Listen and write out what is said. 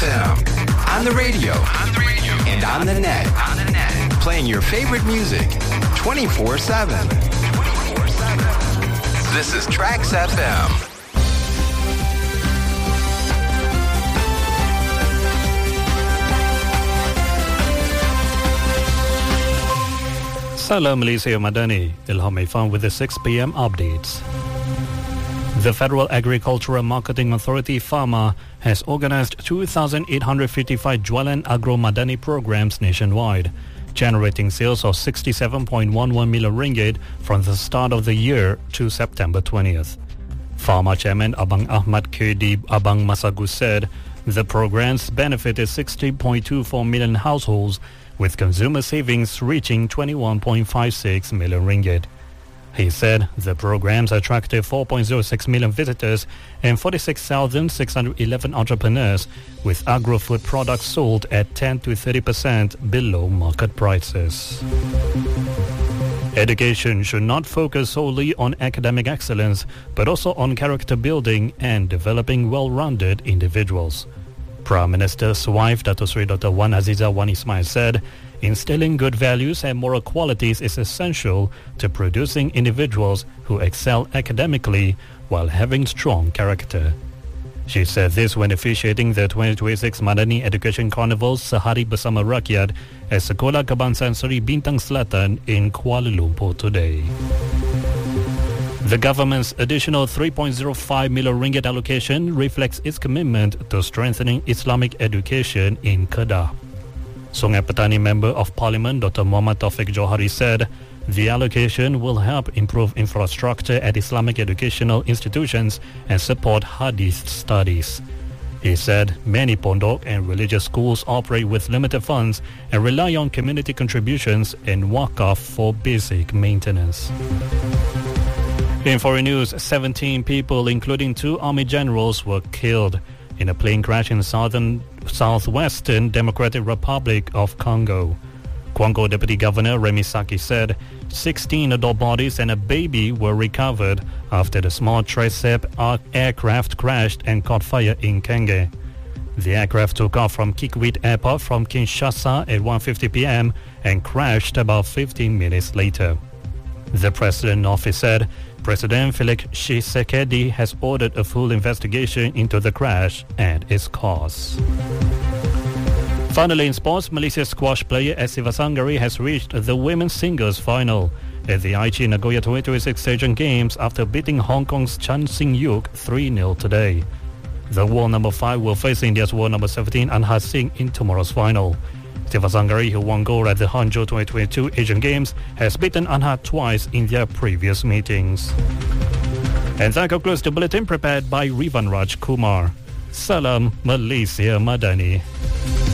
FM. On the radio. And on the net. Playing your favorite music 24/7. This is Trax FM. Salam Malaysia Madani, Ilham Ifan with the 6 p.m. updates. The Federal Agricultural Marketing Authority (FAMA) has organized 2,855 Jualan Agro Madani programs nationwide, generating sales of 67.11 million ringgit from the start of the year to September 20th. FAMA Chairman Abang Ahmad Kedi Abang Masagu said the programs benefited 60.24 million households, with consumer savings reaching 21.56 million ringgit. He said the programs attracted 4.06 million visitors and 46,611 entrepreneurs, with agro-food products sold at 10 to 30% below market prices. Education should not focus solely on academic excellence, but also on character building and developing well-rounded individuals. Prime Minister's wife, Dato Sri Dr. Wan Azizah Wan Ismail said, instilling good values and moral qualities is essential to producing individuals who excel academically while having strong character. She said this when officiating the 2026 Madani Education Carnival Sehari Bersama Rakyat at Sekolah Kebangsaan Seri Bintang Selatan in Kuala Lumpur today. The government's additional 3.05 million ringgit allocation reflects its commitment to strengthening Islamic education in Kedah. Sungai Petani Member of Parliament Dr. Muhammad Taufik Johari said the allocation will help improve infrastructure at Islamic educational institutions and support hadith studies. He said many pondok and religious schools operate with limited funds and rely on community contributions and waqaf for basic maintenance. In foreign news, 17 people, including 2 army generals, were killed in a plane crash in southwestern Democratic Republic of Congo. Congo Deputy Governor Remy Saki said 16 adult bodies and a baby were recovered after the small Trecep aircraft crashed and caught fire in Kenge. The aircraft took off from Kikwit Airport from Kinshasa at 1:50 p.m. and crashed about 15 minutes later. The President's office said President Felix Tshisekedi has ordered a full investigation into the crash and its cause. Finally, in sports, Malaysia squash player Esiva Sanghari has reached the women's singles final at the Aichi Nagoya 2026 Asian Games after beating Hong Kong's Chan Sing-yuk 3-0 today. The world number 5 will face India's world number 17 Anha Singh in tomorrow's final. Esiva Sanghari, who won gold at the Hangzhou 2022 Asian Games, has beaten Anha twice in their previous meetings. And that concludes the bulletin prepared by Rivan Raj Kumar. Salam Malaysia Madani.